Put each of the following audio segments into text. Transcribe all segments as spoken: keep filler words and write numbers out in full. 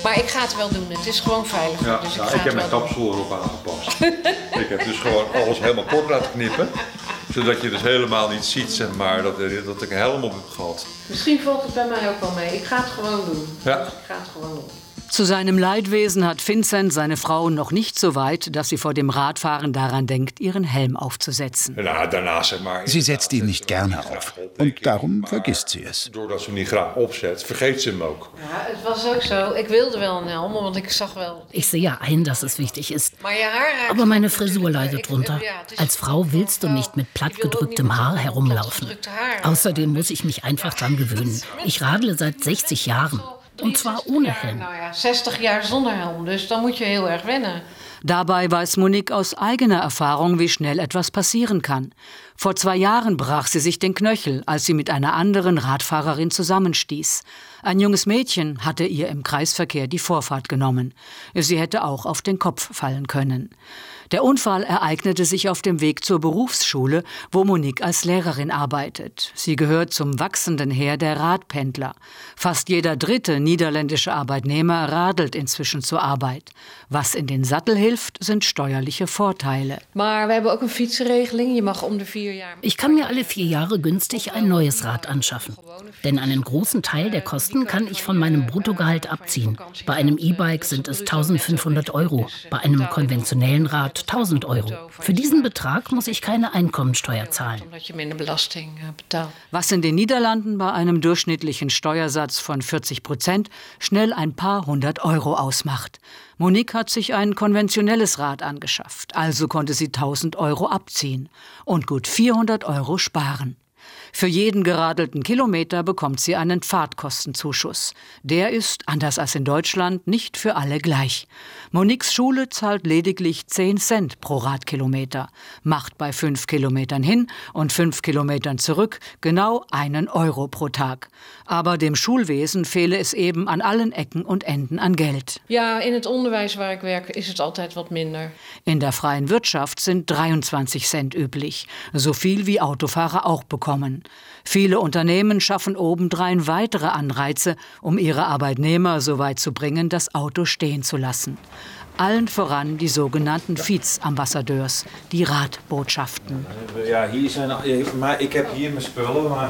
Maar ik ga het wel doen. Het is gewoon veilig. nou, ga ik heb het mijn wel kapsel erop aangepast. Ik heb dus gewoon alles helemaal kort laten knippen. Zodat je dus helemaal niet ziet, zeg maar, dat, dat ik een helm op heb gehad. Misschien valt het bij mij ook wel mee. Ik ga het gewoon doen. Ja. Ik ga het gewoon doen. Zu seinem Leidwesen hat Vincent seine Frau noch nicht so weit, dass sie vor dem Radfahren daran denkt, ihren Helm aufzusetzen. Nou, daarna, zeg maar, Sie setzt ihn nicht gerne auf und darum vergisst sie es. Doordat ze hem niet graag opzet, vergeet ze hem ook. Ja, het was ook zo. Ik wilde wel een helm, want ik zag wel... Ich sehe ja ein, dass es wichtig ist. Maar je haar raakt... Aber meine Frisur leidet Ik- drunter. ja, het is- Als Frau willst du nicht mit plattgedrücktem Haar herumlaufen. Außerdem muss ich mich einfach dran gewöhnen. Ich radle seit sechzig Jahren. Und zwar ohne Helm. Nou ja, zestig jaar zonder helm, dus dan moet je heel erg wennen. Dabei weiß Monique aus eigener Erfahrung, wie schnell etwas passieren kann. Vor zwei Jahren brach sie sich den Knöchel, als sie mit einer anderen Radfahrerin zusammenstieß. Ein junges Mädchen hatte ihr im Kreisverkehr die Vorfahrt genommen. Sie hätte auch auf den Kopf fallen können. Der Unfall ereignete sich auf dem Weg zur Berufsschule, wo Monique als Lehrerin arbeitet. Sie gehört zum wachsenden Heer der Radpendler. Fast jeder dritte niederländische Arbeitnehmer radelt inzwischen zur Arbeit. Was in den Sattel hilft, sind steuerliche Vorteile. Maar we hebben ook een fietsenregeling. Je mag om de vier jaar... Ich kann mir alle vier Jahre günstig ein neues Rad anschaffen. Denn einen großen Teil der Kosten kann ich von meinem Bruttogehalt abziehen. Bei einem E-Bike sind es eintausendfünfhundert Euro, bei einem konventionellen Rad tausend Euro. Für diesen Betrag muss ich keine Einkommensteuer zahlen. Omdat je minder belasting eh, betaalt. Was in den Niederlanden bei einem durchschnittlichen Steuersatz von vierzig Prozent schnell ein paar hundert Euro ausmacht. Monique hat sich ein konventionelles Rad angeschafft, also konnte sie tausend Euro abziehen und gut vierhundert Euro sparen. Für jeden geradelten Kilometer bekommt sie einen Fahrtkostenzuschuss. Der ist, anders als in Deutschland, nicht für alle gleich. Moniques Schule zahlt lediglich zehn Cent pro Radkilometer, macht bei fünf Kilometern hin und fünf Kilometern zurück genau einen Euro pro Tag. Aber dem Schulwesen fehle es eben an allen Ecken und Enden an Geld. Ja, in het onderwijs waar ik werk is het altijd wat minder. In der freien Wirtschaft sind dreiundzwanzig Cent üblich, so viel wie Autofahrer auch bekommen. Viele Unternehmen schaffen obendrein weitere Anreize, um ihre Arbeitnehmer so weit zu bringen, das Auto stehen zu lassen. Allen voran die sogenannten Fietsambassadeurs, die Radbotschaften. Ja, hier zijn, maar ik heb hier mijn spullen, maar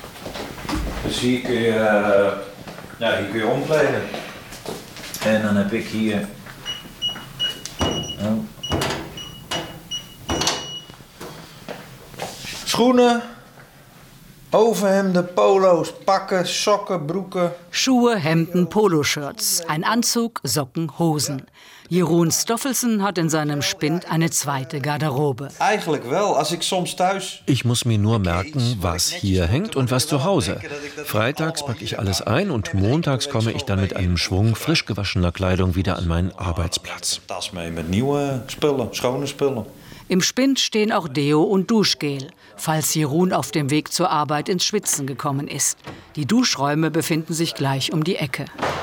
dus hier kun je, uh, ja, hier kun je omkleden. En dan heb ik hier, oh. Schoenen, overhemden, polo's, pakken, sokken, broeken. Schuhe, Hemden, Poloshirts, ein Anzug, Socken, Hosen. Jeroen Stoffelsen hat in seinem Spind eine zweite Garderobe. Eigenlijk wel, als ik soms thuis... Ich muss mir nur merken, was hier hängt und was zu Hause. Freitags packe ich alles ein und montags komme ich dann mit einem Schwung frisch gewaschener Kleidung wieder an meinen Arbeitsplatz. Tas mee met nieuwe spullen, schone spullen. Im Spind stehen auch Deo und Duschgel, falls Jeroen auf dem Weg zur Arbeit ins Schwitzen gekommen ist. Die Duschräume befinden sich gleich um die Ecke.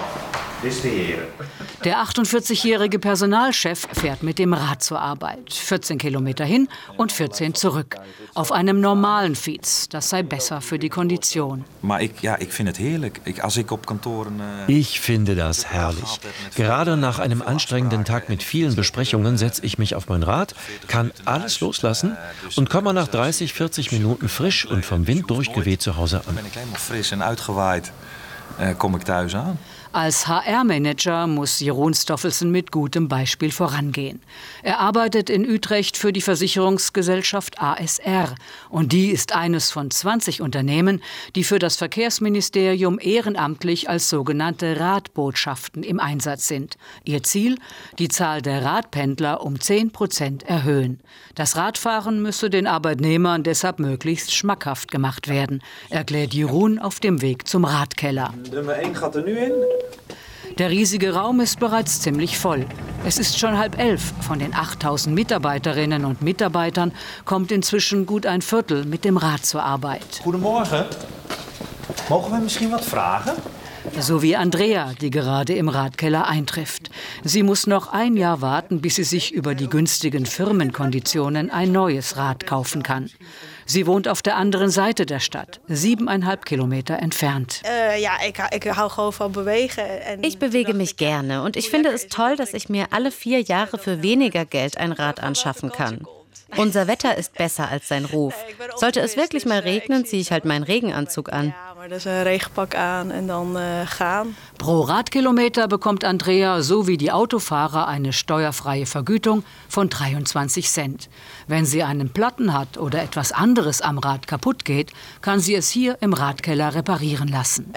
Der achtundvierzigjährige Personalchef fährt mit dem Rad zur Arbeit. vierzehn Kilometer hin und vierzehn zurück. Auf einem normalen Fiets. Das sei besser für die Kondition. Maar ik, ja, ik vind het heerlijk. Ik, als ik op kantoren... Uh... Ich finde das herrlich. Gerade nach einem anstrengenden Tag mit vielen Besprechungen setze ich mich auf mein Rad, kann alles loslassen und komme nach dreißig, vierzig Minuten frisch und vom Wind durchgeweht zu Hause an. Ben ik helemaal fris en uitgewaaid, uh, kom ik thuis aan. Als H R-Manager muss Jeroen Stoffelsen mit gutem Beispiel vorangehen. Er arbeitet in Utrecht für die Versicherungsgesellschaft A S R. Und die ist eines von zwanzig Unternehmen, die für das Verkehrsministerium ehrenamtlich als sogenannte Radbotschaften im Einsatz sind. Ihr Ziel? Die Zahl der Radpendler um zehn Prozent erhöhen. Das Radfahren müsse den Arbeitnehmern deshalb möglichst schmackhaft gemacht werden, erklärt Jeroen auf dem Weg zum Radkeller. Nummer één gaat er nu in. Der riesige Raum ist bereits ziemlich voll. Es ist schon halb elf. Von den achttausend Mitarbeiterinnen und Mitarbeitern kommt inzwischen gut ein Viertel mit dem Rad zur Arbeit. Goedemorgen. Mogen wir misschien wat vragen? So wie Andrea, die gerade im Radkeller eintrifft. Sie muss noch ein Jahr warten, bis sie sich über die günstigen Firmenkonditionen ein neues Rad kaufen kann. Sie wohnt auf der anderen Seite der Stadt, siebeneinhalb Kilometer entfernt. Ich bewege mich gerne und ich finde es toll, dass ich mir alle vier Jahre für weniger Geld ein Rad anschaffen kann. Unser Wetter ist besser als sein Ruf. Sollte es wirklich mal regnen, ziehe ich halt meinen Regenanzug an. Pro Radkilometer bekommt Andrea so wie die Autofahrer eine steuerfreie Vergütung von dreiundzwanzig Cent. Wenn sie einen Platten hat oder etwas anderes am Rad kaputt geht, kann sie es hier im Radkeller reparieren lassen.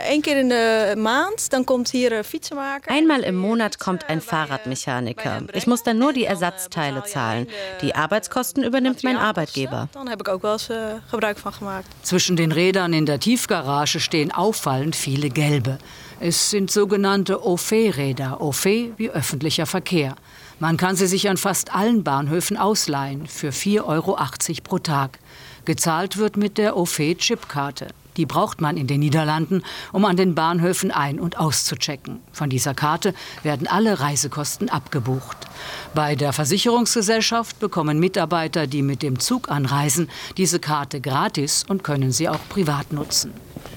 Einmal im Monat kommt ein Fahrradmechaniker. Ich muss dann nur die Ersatzteile zahlen. Die Arbeitskosten übernimmt mein Arbeitgeber. Zwischen den Rädern in der Tiefgarage stehen auffallend viele gelbe. Es sind sogenannte Au fait-Räder, Au fait wie öffentlicher Verkehr. Man kann sie sich an fast allen Bahnhöfen ausleihen, für vier Euro achtzig pro Tag. Gezahlt wird mit der Au fait-Chipkarte. Die braucht man in den Niederlanden, um an den Bahnhöfen ein- und auszuchecken. Von dieser Karte werden alle Reisekosten abgebucht. Bei der Versicherungsgesellschaft bekommen Mitarbeiter, die mit dem Zug anreisen, diese Karte gratis und können sie auch privat nutzen.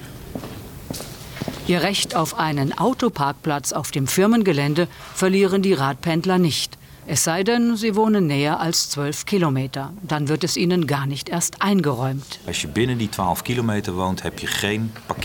Ihr Recht auf einen Autoparkplatz auf dem Firmengelände verlieren die Radpendler nicht. Es sei denn, sie wohnen näher als zwölf Kilometer. Dann wird es ihnen gar nicht erst eingeräumt. Als je binnen die twaalf kilometer woont, heb je geen